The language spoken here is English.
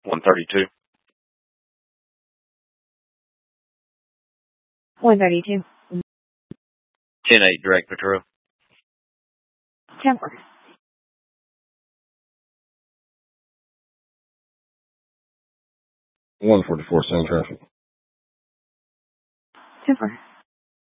132. 132. 10-8 direct patrol. 10-4. 144, same traffic. 10-4.